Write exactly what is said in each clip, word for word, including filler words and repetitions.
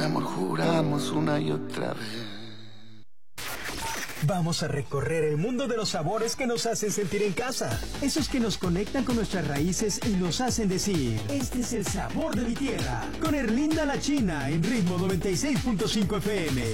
amor juramos una y otra vez. Vamos a recorrer el mundo de los sabores que nos hacen sentir en casa. Esos que nos conectan con nuestras raíces y nos hacen decir, este es el sabor de mi tierra. Con Erlinda La China en Ritmo noventa y seis punto cinco F M.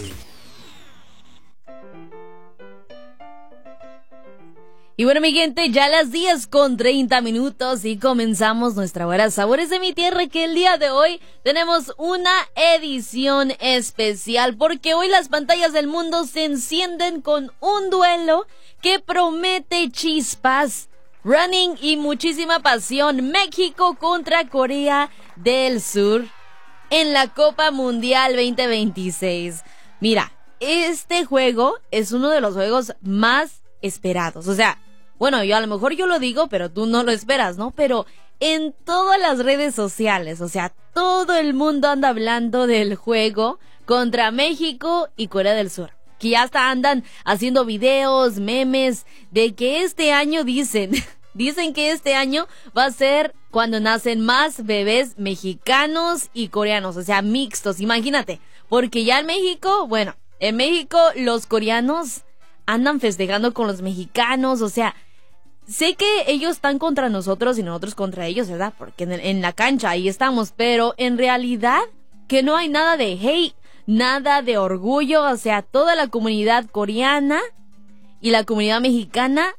Y bueno, mi gente, ya las diez con treinta minutos y comenzamos nuestra hora Sabores de mi Tierra, que el día de hoy tenemos una edición especial porque hoy las pantallas del mundo se encienden con un duelo que promete chispas, running y muchísima pasión. México contra Corea del Sur en la Copa Mundial veinte veintiséis. Mira, este juego es uno de los juegos más esperados, o sea, bueno, yo a lo mejor yo lo digo, pero tú no lo esperas, ¿no? Pero en todas las redes sociales, o sea, todo el mundo anda hablando del juego contra México y Corea del Sur. Que ya hasta andan haciendo videos, memes, de que este año dicen, dicen que este año va a ser cuando nacen más bebés mexicanos y coreanos, o sea, mixtos, imagínate. Porque ya en México, bueno, en México los coreanos andan festejando con los mexicanos, o sea, sé que ellos están contra nosotros y nosotros contra ellos, ¿verdad? Porque en, en la cancha ahí estamos, pero en realidad que no hay nada de hate, nada de orgullo, o sea, toda la comunidad coreana y la comunidad mexicana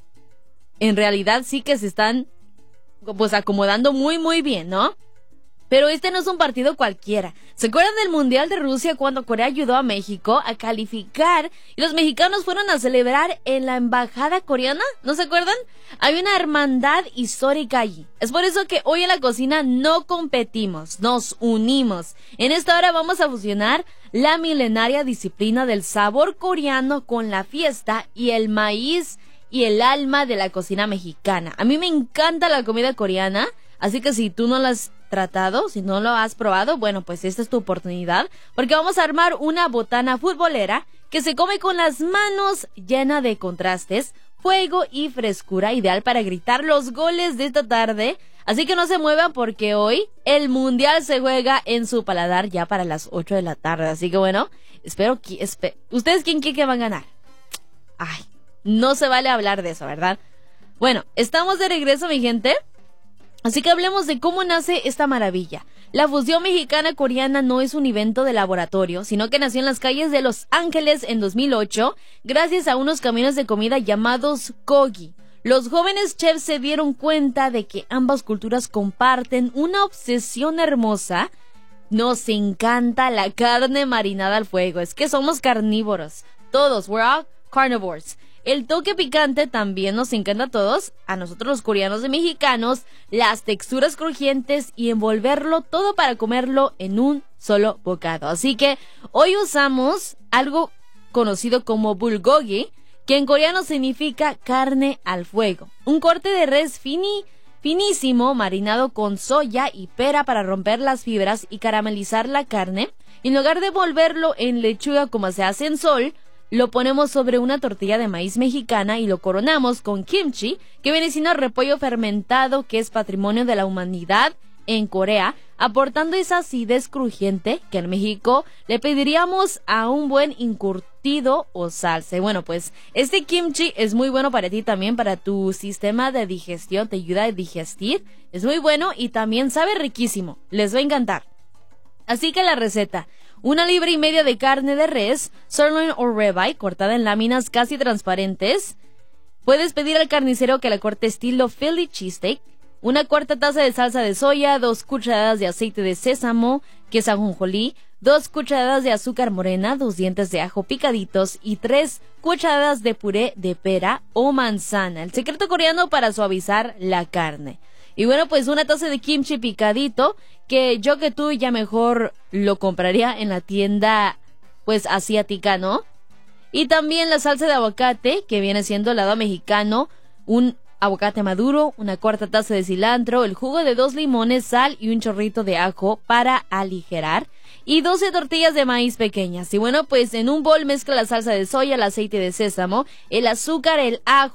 en realidad sí que se están pues acomodando muy muy bien, ¿no? Pero este no es un partido cualquiera. ¿Se acuerdan del Mundial de Rusia cuando Corea ayudó a México a calificar y los mexicanos fueron a celebrar en la embajada coreana? ¿No se acuerdan? Hay una hermandad histórica allí. Es por eso que hoy en la cocina no competimos, nos unimos. En esta hora vamos a fusionar la milenaria disciplina del sabor coreano con la fiesta y el maíz y el alma de la cocina mexicana. A mí me encanta la comida coreana, así que si tú no la has tratado, si no lo has probado, bueno, pues esta es tu oportunidad, porque vamos a armar una botana futbolera que se come con las manos, llena de contrastes, fuego y frescura, ideal para gritar los goles de esta tarde. Así que no se muevan porque hoy el mundial se juega en su paladar ya para las ocho de la tarde. Así que bueno, espero que... Espe- ¿Ustedes quién creen que van a ganar? Ay, no se vale hablar de eso, ¿verdad? Bueno, estamos de regreso, mi gente. Así que hablemos de cómo nace esta maravilla. La fusión mexicana-coreana no es un invento de laboratorio, sino que nació en las calles de Los Ángeles en dos mil ocho, gracias a unos caminos de comida llamados Kogi. Los jóvenes chefs se dieron cuenta de que ambas culturas comparten una obsesión hermosa. Nos encanta la carne marinada al fuego. Es que somos carnívoros. Todos, we're all carnivores. El toque picante también nos encanta a todos, a nosotros los coreanos y mexicanos, las texturas crujientes y envolverlo todo para comerlo en un solo bocado. Así que hoy usamos algo conocido como bulgogi, que en coreano significa carne al fuego. Un corte de res fini, finísimo, marinado con soya y pera para romper las fibras y caramelizar la carne. En lugar de envolverlo en lechuga como se hace en Seoul, lo ponemos sobre una tortilla de maíz mexicana y lo coronamos con kimchi, que viene siendo repollo fermentado, que es patrimonio de la humanidad en Corea, aportando esa acidez crujiente que en México le pediríamos a un buen encurtido o salsa. Y bueno, pues este kimchi es muy bueno para ti también, para tu sistema de digestión, te ayuda a digestir, es muy bueno y también sabe riquísimo, les va a encantar. Así que la receta: una libra y media de carne de res, sirloin o ribeye, cortada en láminas casi transparentes. Puedes pedir al carnicero que la corte estilo Philly cheesesteak. Una cuarta taza de salsa de soya, dos cucharadas de aceite de sésamo, que es ajonjolí, dos cucharadas de azúcar morena, dos dientes de ajo picaditos y tres cucharadas de puré de pera o manzana. El secreto coreano para suavizar la carne. Y bueno, pues una taza de kimchi picadito, que yo que tú ya mejor lo compraría en la tienda pues asiática, ¿no? Y también la salsa de aguacate, que viene siendo el lado mexicano, un aguacate maduro, una cuarta taza de cilantro, el jugo de dos limones, sal y un chorrito de ajo para aligerar, y doce tortillas de maíz pequeñas. Y bueno, pues en un bol mezcla la salsa de soya, el aceite de sésamo, el azúcar, el ajo,